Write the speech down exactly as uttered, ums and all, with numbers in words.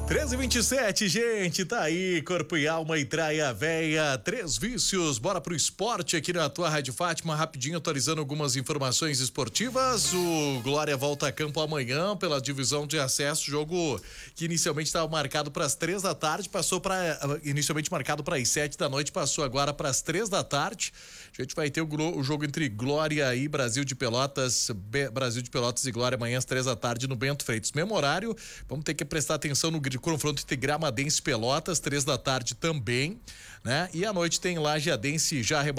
treze e vinte e sete, gente, tá aí, Corpo e Alma e Traia Véia, três vícios, bora pro esporte aqui na tua Rádio Fátima, rapidinho atualizando algumas informações esportivas. O Glória volta a campo amanhã pela divisão de acesso, jogo que inicialmente estava marcado para as três da tarde, passou para inicialmente marcado para as sete da noite, passou agora para as três da tarde. A gente vai ter o, o jogo entre Glória e Brasil de Pelotas, Be, Brasil de Pelotas e Glória amanhã às três da tarde no Bento Freitas. Mesmo horário, vamos ter que prestar atenção no confronto entre Gramadense e Pelotas, três da tarde também, né? E à noite tem Lajeadense já